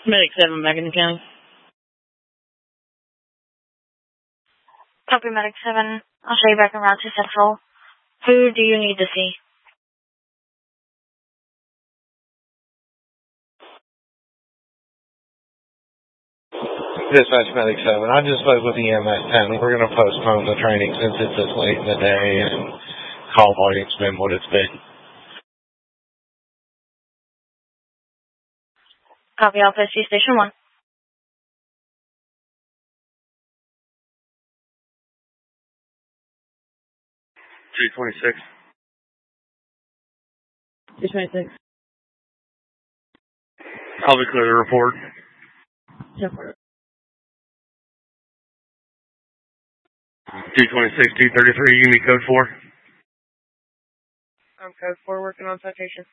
Medic 7, Macon County. Copy, Medic 7. I'll show you back en route to Central. Who do you need to see? Dispatch Medic 7. I just spoke with EMS 10. We're going to postpone the training since it's this late in the day and call volume's been what it's been. Copy, I'll post you Station 1. G26. G26. I'll be clear to report. Sure. G26, G33, you need code 4. I'm code 4 working on citation.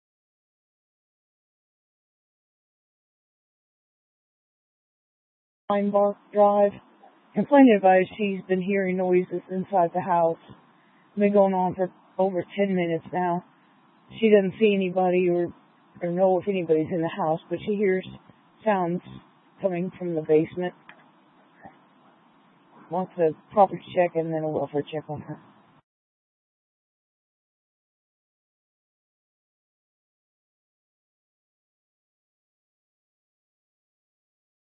Pine Bark Drive. Complaining about it, she's been hearing noises inside the house. Been going on for over 10 minutes now. She doesn't see anybody or know if anybody's in the house, but she hears sounds coming from the basement. Wants a property check and then a welfare check on her.